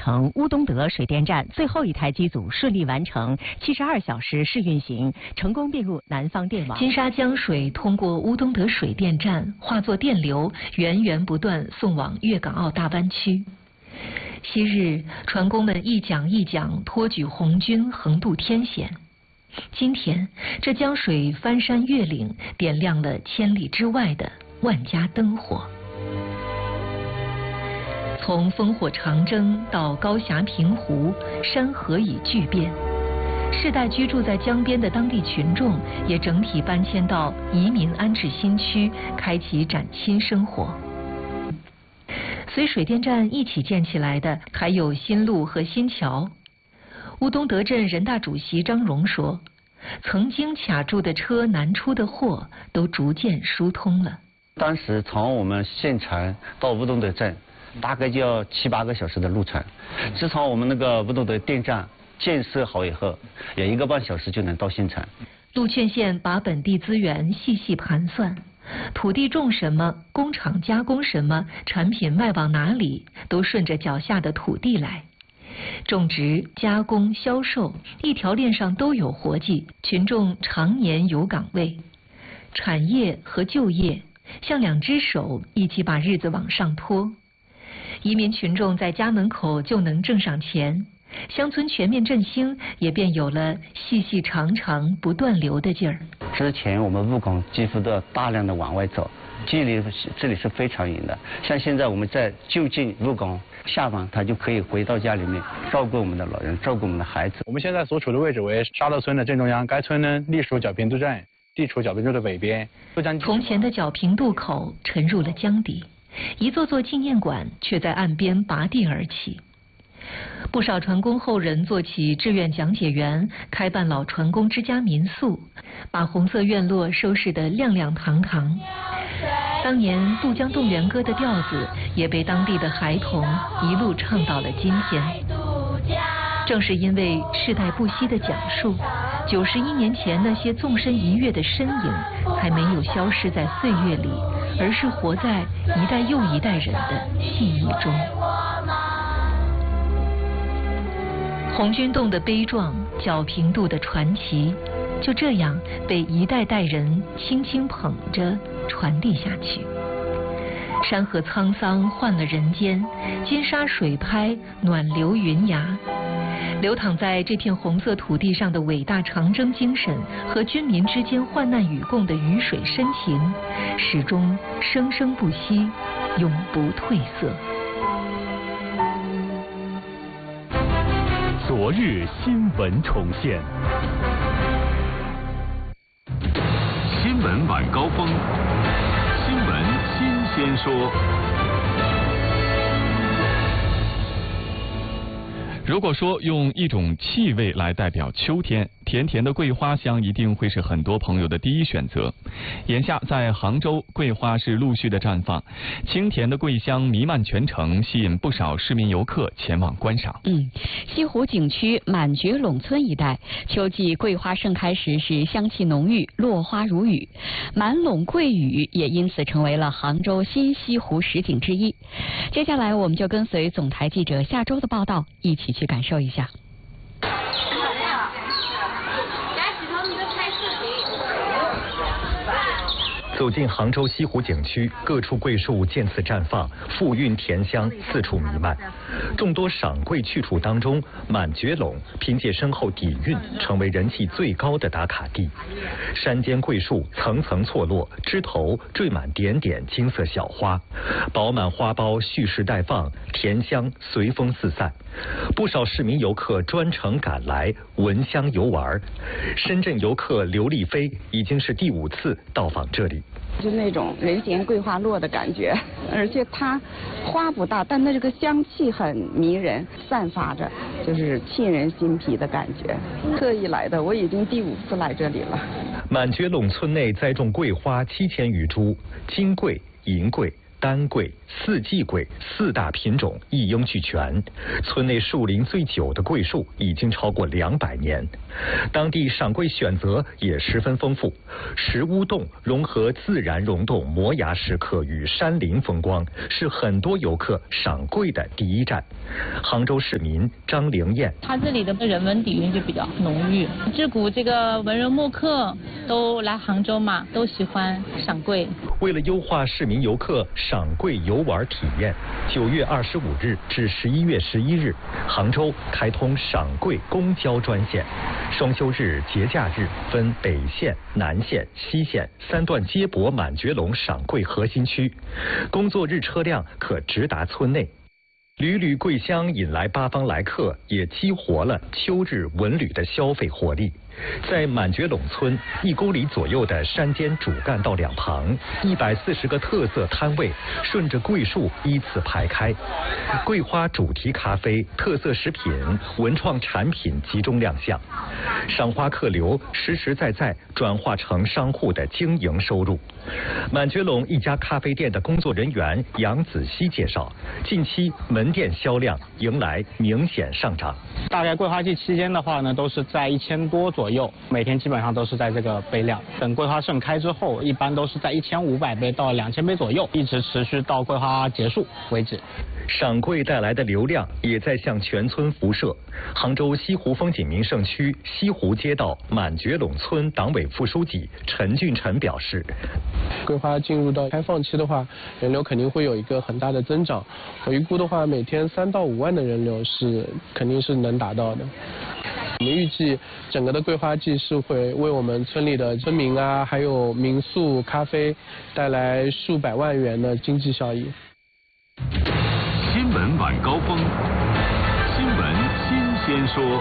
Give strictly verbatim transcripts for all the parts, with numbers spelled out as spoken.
城乌东德水电站最后一台机组顺利完成七十二小时试运行，成功并入南方电网。 金沙江水通过乌东德水电站化作电流，源源不断送往粤港澳大湾区。昔日船工们一桨一桨托举红军横渡天险，今天这江水翻山越岭，点亮了千里之外的万家灯火。从烽火长征到高峡平湖，山河已巨变。世代居住在江边的当地群众也整体搬迁到移民安置新区，开启崭新生活。随水电站一起建起来的还有新路和新桥。乌东德镇人大主席张荣说，曾经卡住的车难出的货都逐渐疏通了。 当时从我们县城到乌东德镇大概就要七八个小时的路程，自从我们那个乌东德电站建设好以后，也一个半小时就能到县城。 陆劝县把本地资源细细盘算，土地种什么，工厂加工什么，产品卖往哪里，都顺着脚下的土地来。种植、加工、销售，一条链上都有活计，群众常年有岗位。产业和就业像两只手，一起把日子往上拖。移民群众在家门口就能挣上钱，乡村全面振兴也便有了细细长长不断流的劲儿。 之前我们务工几乎都要大量的往外走，距离这里是非常远的。像现在我们在就近务工，下班他就可以回到家里面照顾我们的老人，照顾我们的孩子。 我们现在所处的位置为沙头村的正中央，该村呢隶属皎平渡镇，地处皎平渡的北边。 从前的皎平渡口沉入了江底，一座座纪念馆却在岸边拔地而起。不少船工后人做起志愿讲解员，开办老船工之家民宿，把红色院落收拾得亮亮堂堂。当年渡江动员歌的调子也被当地的孩童一路唱到了今天。正是因为世代不息的讲述，九十一年前那些纵身一跃的身影才没有消失在岁月里，而是活在一代又一代人的记忆中。红军洞的悲壮，皎平渡的传奇，就这样被一代代人轻轻捧着传递下去。山河沧桑换了人间，金沙水拍暖流云崖。流淌在这片红色土地上的伟大长征精神和军民之间患难与共的鱼水深情，始终生生不息，永不褪色。 昨日新闻重现，新闻晚高峰，新闻新鲜说。如果说用一种气味来代表秋天，甜甜的桂花香一定会是很多朋友的第一选择。眼下在杭州，桂花是陆续的绽放，清甜的桂香弥漫全城，吸引不少市民游客前往观赏。 嗯，西湖景区满觉陇村一带，秋季桂花盛开时是香气浓郁，落花如雨，满陇桂雨也因此成为了杭州新西湖十景之一。接下来我们就跟随总台记者夏周的报道，一起去感受一下。 走进杭州西湖景区，各处桂树渐次绽放，馥郁甜香四处弥漫。众多赏桂去处当中，满觉陇凭借深厚底蕴，成为人气最高的打卡地。山间桂树层层错落，枝头缀满点点金色小花，饱满花苞蓄势待放，甜香随风四散。不少市民游客专程赶来闻香游玩。深圳游客刘丽飞已经是第五次到访这里。 就那种人闲桂花落的感觉，而且它花不大，但它这个香气很迷人，散发着就是沁人心脾的感觉。特意来的，我已经第五次来这里了。 满觉陇村内栽种桂花七千余株，金桂、银桂、 丹桂、四季桂四大品种一应俱全。村内树龄最久的桂树已经超过两百年，当地赏桂选择也十分丰富。石屋洞融合自然溶洞摩崖石刻与山林风光，是很多游客赏桂的第一站。杭州市民张玲燕， 它这里的人文底蕴就比较浓郁，自古这个文人墨客都来杭州嘛，都喜欢赏桂。 为了优化市民游客赏桂游玩体验，九月二十五日至十一月十一日，杭州开通赏桂公交专线，双休日、节假日分北线、南线、西线三段接驳满觉陇赏桂核心区，工作日车辆可直达村内。缕缕桂香引来八方来客，也激活了秋日文旅的消费活力。在满觉陇村一公里左右的山间主干道两旁，一百四十个特色摊位顺着桂树依次排开，桂花主题咖啡、特色食品、文创产品集中亮相，赏花客流实实在在转化成商户的经营收入。满觉陇一家咖啡店的工作人员杨子熙介绍，近期门店销量迎来明显上涨。 大概桂花季期间的话呢，都是在一千多左右，每天基本上都是在这个杯量。等桂花盛开之后，一般都是在一千五百杯到两千杯左右，一直持续到桂花结束为止。 赏桂带来的流量也在向全村辐射。杭州西湖风景名胜区西湖街道满觉陇村党委副书记陈俊臣表示， 桂花进入到开放期的话，人流肯定会有一个很大的增长。我预估的话，每天三到五万的人流是肯定是能达到的。我们预计整个的桂花季是会为我们村里的村民啊，还有民宿、咖啡带来数百万元的经济效益。 新闻晚高峰，新闻新鲜说。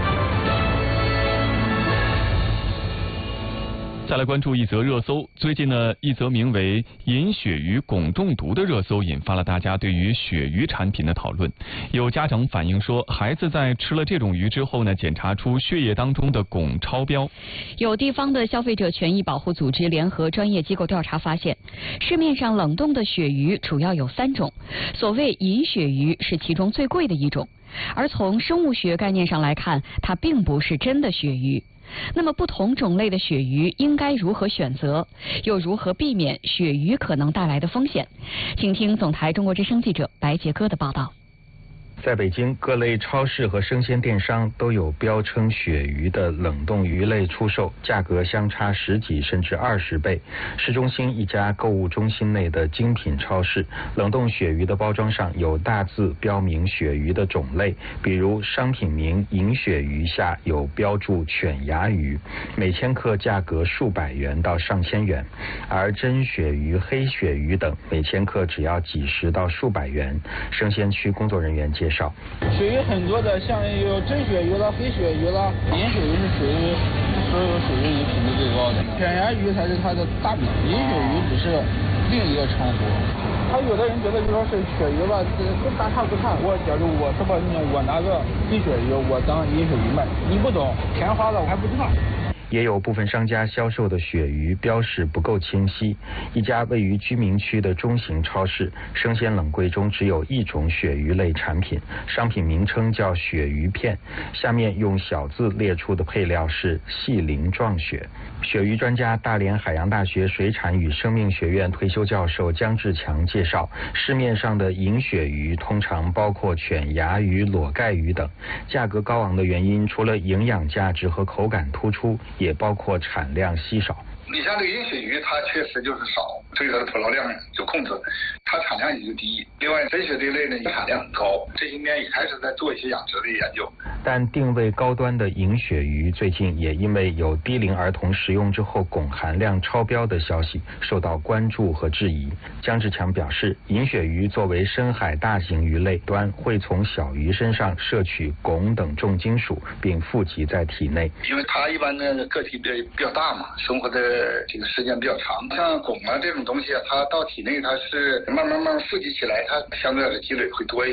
再来关注一则热搜，最近呢，一则名为“饮鳕鱼汞中毒”的热搜引发了大家对于鳕鱼产品的讨论。有家长反映说，孩子在吃了这种鱼之后呢，检查出血液当中的汞超标。 有地方的消费者权益保护组织联合专业机构调查发现，市面上冷冻的鳕鱼主要有三种，所谓银鳕鱼是其中最贵的一种，而从生物学概念上来看，它并不是真的鳕鱼。那么不同种类的鳕鱼应该如何选择，又如何避免鳕鱼可能带来的风险？请听总台中国之声记者白杰哥的报道。 在北京，各类超市和生鲜电商都有标称鳕鱼的冷冻鱼类出售，价格相差十几甚至二十倍。市中心一家购物中心内的精品超市，冷冻鳕鱼的包装上有大字标明鳕鱼的种类，比如商品名银鳕鱼下有标注犬牙鱼，每千克价格数百元到上千元，而真鳕鱼、黑鳕鱼等每千克只要几十到数百元。生鲜区工作人员介绍。 鳕鱼很多的，像有真鳕鱼了、黑鳕鱼了，银鳕鱼是属于所有鳕鱼里品质最高的，犬牙鱼才是它的大名，银鳕鱼只是另一个称呼。他有的人觉得就说是鳕鱼吧，跟大差不差。我假如我是吧，我拿个黑鳕鱼，我当银鳕鱼卖，你不懂，填花了我还不知道。 也有部分商家销售的鳕鱼标示不够清晰。一家位于居民区的中型超市，生鲜冷柜中只有一种鳕鱼类产品，商品名称叫鳕鱼片，下面用小字列出的配料是细鳞状鳕。鳕鱼专家、大连海洋大学水产与生命学院退休教授姜志强介绍，市面上的银鳕鱼通常包括犬牙鱼、裸盖鱼等，价格高昂的原因除了营养价值和口感突出，也包括产量稀少。 你像这个银鳕鱼，它确实就是少，对它的捕捞量有控制，它产量也就低。另外，真鳕这一类呢，产量很高，这些年也开始在做一些养殖的研究。 但定位高端的银鳕鱼，最近也因为有低龄儿童食用之后汞含量超标的消息，受到关注和质疑。姜志强表示，银鳕鱼作为深海大型鱼类，端会从小鱼身上摄取汞等重金属，并富集在体内。 因为它一般的个体比较比较大嘛，生活的这个时间比较长，像汞啊这种东西啊，它到体内它是慢慢慢慢富集起来，它相对的积累会多一些。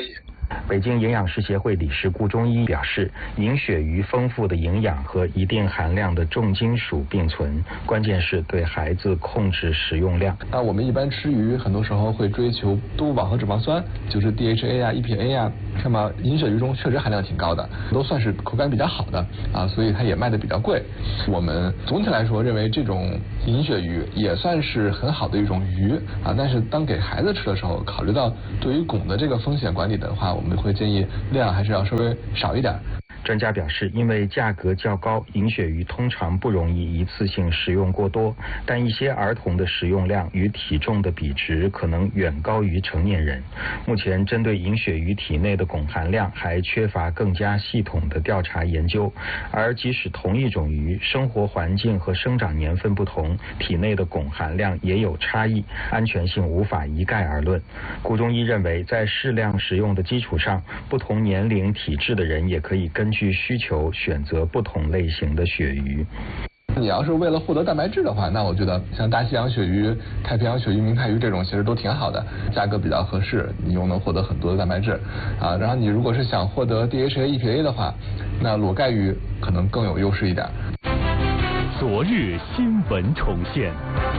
北京营养师协会理事顾中医表示，饮鳕鱼丰富的营养和一定含量的重金属并存，关键是对孩子控制食用量。 那我们一般吃鱼，很多时候会追求多饱和脂肪酸，就是 D H A 啊、E P A 啊。那么银鳕鱼中确实含量挺高的，都算是口感比较好的啊，所以它也卖的比较贵。我们总体来说认为这种银鳕鱼也算是很好的一种鱼啊，但是当给孩子吃的时候，考虑到对于汞的这个风险管理的话，我们会建议量还是要稍微少一点。 专家表示，因为价格较高，银鳕鱼通常不容易一次性食用过多，但一些儿童的食用量与体重的比值可能远高于成年人。目前针对银鳕鱼体内的汞含量还缺乏更加系统的调查研究，而即使同一种鱼，生活环境和生长年份不同，体内的汞含量也有差异，安全性无法一概而论。顾中医认为，在适量食用的基础上，不同年龄体质的人也可以根据需求选择不同类型的鳕鱼。 你要是为了获得蛋白质的话，那我觉得像大西洋鳕鱼、太平洋鳕鱼、明太鱼这种其实都挺好的，价格比较合适，你又能获得很多的蛋白质啊。然后你如果是想获得 D H A、E P A 的话，那裸盖鱼可能更有优势一点。 昨日新闻重现。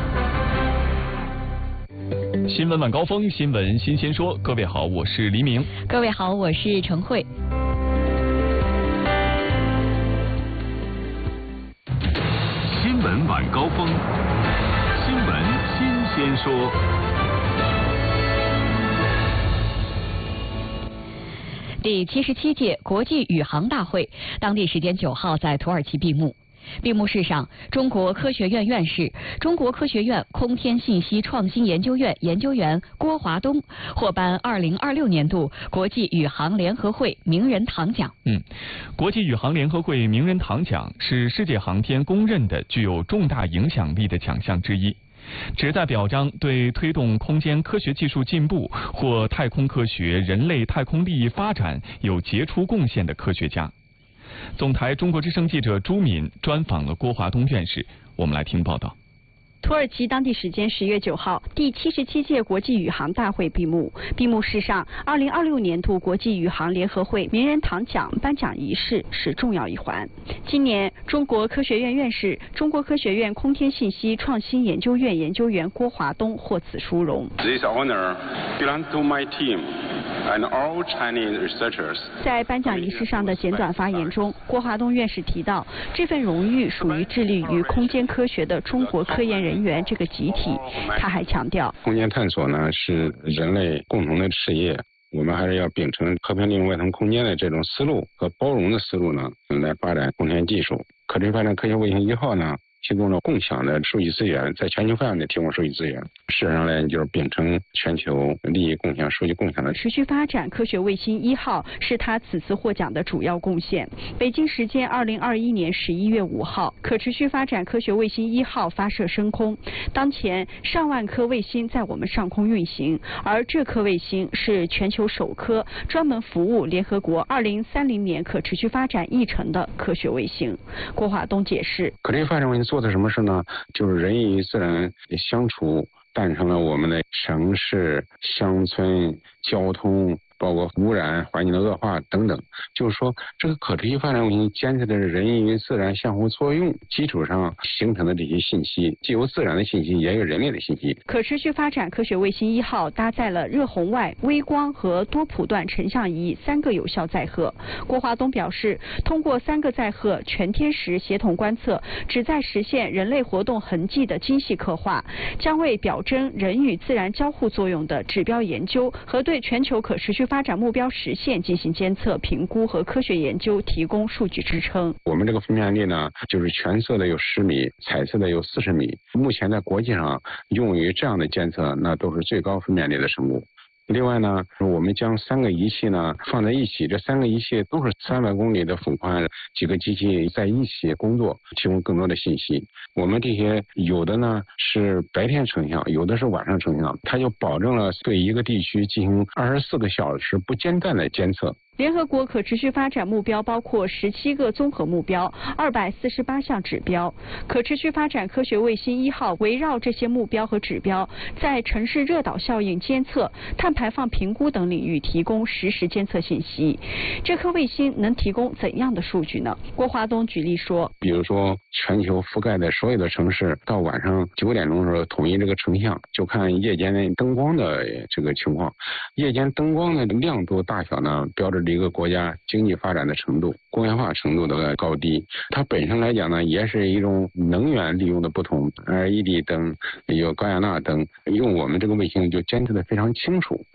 新闻晚高峰，新闻新鲜说。各位好，我是黎明。 各位好，我是程慧。 新闻晚高峰，新闻新鲜说。 第七十七届国际宇航大会当地时间九号在土耳其闭幕。闭幕式上，中国科学院院士、中国科学院空天信息创新研究院研究员郭华东获颁二零二六年度国际宇航联合会名人堂奖。 嗯，国际宇航联合会名人堂奖是世界航天公认的具有重大影响力的奖项之一，旨在表彰对推动空间科学技术进步或太空科学、人类太空利益发展有杰出贡献的科学家。总台中国之声记者朱敏专访了郭华东院士，我们来听报道。 土耳其当地时间十月九号，第七十七届国际宇航大会闭幕。闭幕式上，二零二六年度国际宇航联合会名人堂奖颁奖仪式是重要一环。今年，中国科学院院士、中国科学院空天信息创新研究院研究员郭华东获此殊荣。 This honor belongs to my team and all Chinese researchers. 在颁奖仪式上的简短发言中，郭华东院士提到，这份荣誉属于致力于空间科学的中国科研人员这个集体。他还强调， 空间探索呢是人类共同的事业，我们还是要秉承和平利用外太空间的这种思路和包容的思路呢，来发展空间技术。可持续发展科学卫星一号呢，提供了共享的数据资源，在全球范围内提供数据资源。事实上呢，就是秉承全球利益共享、数据共享的。 持续发展科学卫星一号是他此次获奖的主要贡献。北京时间二零二一年十一月五号，可持续发展科学卫星一号发射升空。当前上万颗卫星在我们上空运行，而这颗卫星是全球首颗专门服务联合国二零三零年可持续发展议程的科学卫星。郭华东解释， 可持续发展卫星做的什么事呢？就是人与自然相处，诞生了我们的城市、乡村、交通，包括污染、环境的恶化等等。就是说，这个可持续发展卫星监测的是人与自然相互作用基础上形成的这些信息，既有自然的信息，也有人类的信息。 可持续发展科学卫星一号搭载了热红外、微光和多谱段成像仪三个有效载荷。郭华东表示，通过三个载荷全天时协同观测，旨在实现人类活动痕迹的精细刻画，将为表征人与自然交互作用的指标研究和对全球可持续发展目标实现进行监测、评估和科学研究提供数据支撑。 我们这个分辨率呢，就是全色的有十米，彩色的有四十米。目前在国际上用于这样的监测，那都是最高分辨率的生物。另外呢，我们将三个仪器呢放在一起，这三个仪器都是三百公里的幅宽，几个机器在一起工作，提供更多的信息。我们这些有的呢是白天成像，有的是晚上成像，它就保证了对一个地区进行二十四个小时不间断的监测。 联合国可持续发展目标包括十七个综合目标、二百四十八项指标。可持续发展科学卫星一号围绕这些目标和指标，在城市热岛效应监测、碳排放评估等领域提供实时监测信息。这颗卫星能提供怎样的数据呢？郭华东举例说， 比如说全球覆盖的所有的城市，到晚上九点钟的时候统一这个成像，就看夜间的灯光的这个情况。夜间灯光的亮度大小呢，标志着一个国家经济发展的程度、工业化程度的高低。它本身来讲呢，也是一种能源利用的不同 ，L E D 灯有高雅纳灯，用我们这个卫星就监测的非常清楚。